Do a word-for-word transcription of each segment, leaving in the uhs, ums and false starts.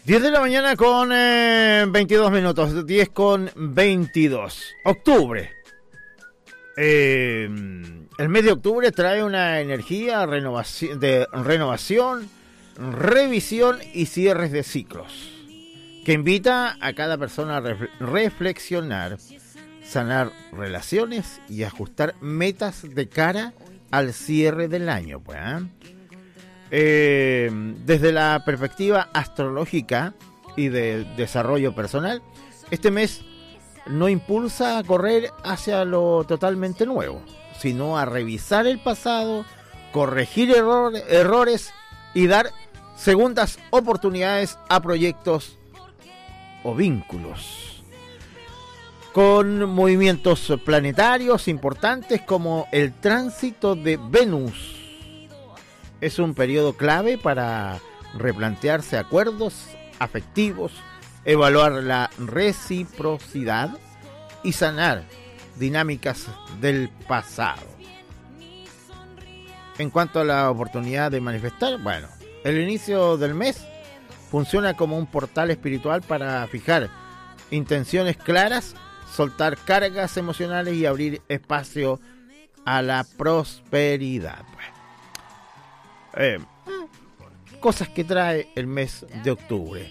diez de la mañana con eh, veintidós minutos, diez con veintidós. Octubre. Eh, el mes de octubre trae una energía renovación, de renovación, revisión y cierres de ciclos, que invita a cada persona a ref- reflexionar, sanar relaciones y ajustar metas de cara al cierre del año. Pues, ¿eh? Eh, desde la perspectiva astrológica y de desarrollo personal, este mes no impulsa a correr hacia lo totalmente nuevo, sino a revisar el pasado, corregir error, errores y dar segundas oportunidades a proyectos o vínculos. Con movimientos planetarios importantes como el tránsito de Venus, es un periodo clave para replantearse acuerdos afectivos, evaluar la reciprocidad y sanar dinámicas del pasado. En cuanto a la oportunidad de manifestar, bueno, el inicio del mes funciona como un portal espiritual para fijar intenciones claras, soltar cargas emocionales y abrir espacio a la prosperidad. Eh, cosas que trae el mes de octubre.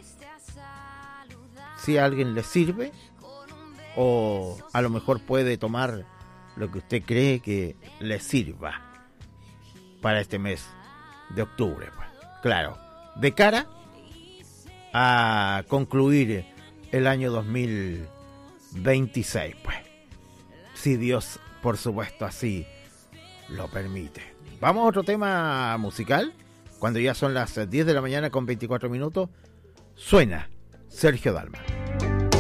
Si a alguien le sirve, o a lo mejor puede tomar lo que usted cree que le sirva para este mes de octubre, pues. Claro, de cara a concluir el año dos mil veintiséis, pues, si Dios, por supuesto, así lo permite. Vamos a otro tema musical. Cuando ya son las diez de la mañana con veinticuatro minutos, suena Sergio Dalma.